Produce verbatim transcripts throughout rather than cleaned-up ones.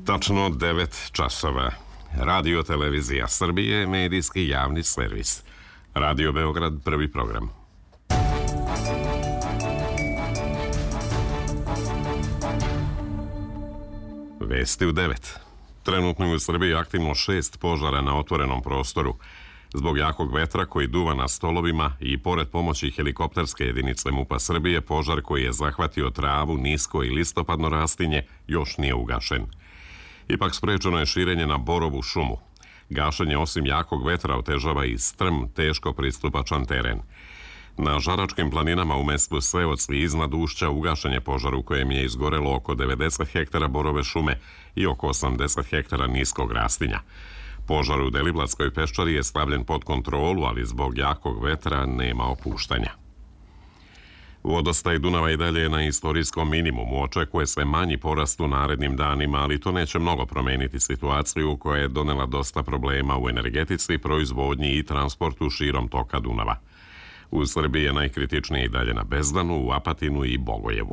Tačno devet časova. Radio Televizija Srbije, medijski javni servis. Radio Beograd, prvi program. Vesti u devet. Trenutno je u Srbiji aktivno šest požara na otvorenom prostoru. Zbog jakog vetra koji duva na stolovima i pored pomoći helikopterske jedinice MUP-a Srbije, požar koji je zahvatio travu, nisko i listopadno rastinje još nije ugašen. Ipak sprečeno je širenje na borovu šumu. Gašenje osim jakog vetra otežava i strm, teško pristupačan teren. Na Žaračkim planinama u mestu Seoc i iznad Ušća ugašen je požar u kojem je izgorelo oko devedeset hektara borove šume i oko osamdeset hektara niskog rastinja. Požar u Deliblatskoj peščari je stavljen pod kontrolu, ali zbog jakog vetra nema opuštanja. Vodostaj Dunava i dalje je na istorijskom minimumu. Očekuje se manji porast u narednim danima, ali to neće mnogo promeniti situaciju koja je donela dosta problema u energetici, proizvodnji i transportu širom toka Dunava. U Srbiji je najkritičnije i dalje na Bezdanu, u Apatinu i Bogojevu.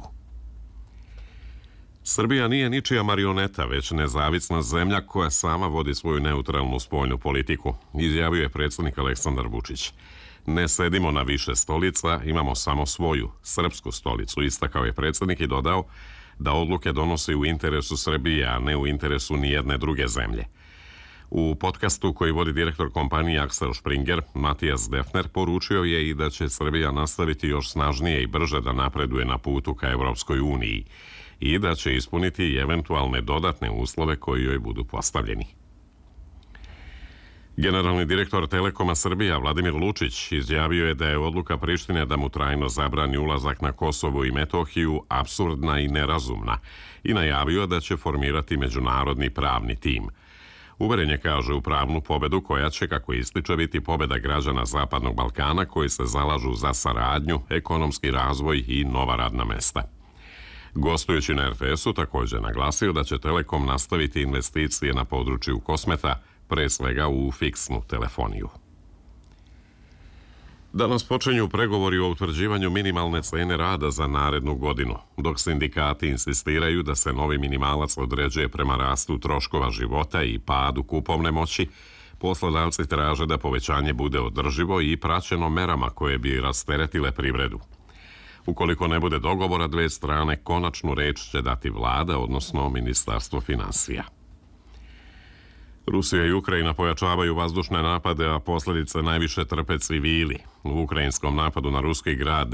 Srbija nije ničija marioneta, već nezavisna zemlja koja sama vodi svoju neutralnu spoljnu politiku, izjavio je predsjednik Aleksandar Vučić. Ne sedimo na više stolica, imamo samo svoju, srpsku stolicu, istakao je predsjednik i dodao da odluke donosi u interesu Srbije, a ne u interesu nijedne druge zemlje. U podcastu koji vodi direktor kompanije Axel Springer, Matijas Defner, poručio je i da će Srbija nastaviti još snažnije i brže da napreduje na putu ka Evropskoj uniji i da će ispuniti eventualne dodatne uslove koji joj budu postavljeni. Generalni direktor Telekoma Srbija Vladimir Lučić izjavio je da je odluka Prištine da mu trajno zabrani ulazak na Kosovo i Metohiju apsurdna i nerazumna i najavio da će formirati međunarodni pravni tim. Uveren je, kaže, u pravnu pobedu koja će, kako ističe, biti pobeda građana Zapadnog Balkana koji se zalažu za saradnju, ekonomski razvoj i nova radna mesta. Gostujući na er te esu također naglasio da će Telekom nastaviti investicije na području kosmeta, pre svega u fiksnu telefoniju. Danas počinju pregovori o utvrđivanju minimalne cene rada za narednu godinu, dok sindikati insistiraju da se novi minimalac određuje prema rastu troškova života i padu kupovne moći. Poslodavci traže da povećanje bude održivo i praćeno merama koje bi rasteretile privredu. Ukoliko ne bude dogovora dve strane, konačnu reč će dati vlada, odnosno Ministarstvo finansija. Rusija i Ukrajina pojačavaju vazdušne napade, a posljedice najviše trpe civili. U ukrajinskom napadu na ruski grad